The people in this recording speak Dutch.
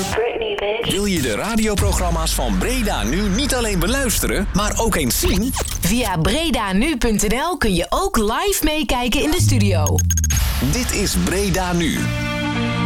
Britney, bitch. Wil je de radioprogramma's van Breda Nu niet alleen beluisteren, maar ook eens zien? Via bredanu.nl kun je ook live meekijken in de studio. Dit is Breda Nu.